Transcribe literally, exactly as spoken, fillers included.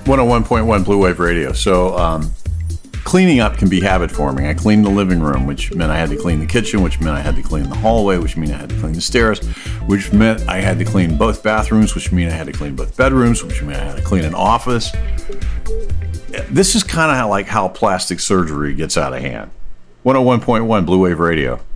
one oh one point one Blue Wave Radio. So um, cleaning up can be habit forming. I cleaned the living room, which meant I had to clean the kitchen, which meant I had to clean the hallway, which meant I had to clean the stairs, which meant I had to clean both bathrooms, which meant I had to clean both bedrooms, which meant I had to clean an office. This is kind of like how plastic surgery gets out of hand. one oh one point one Blue Wave Radio.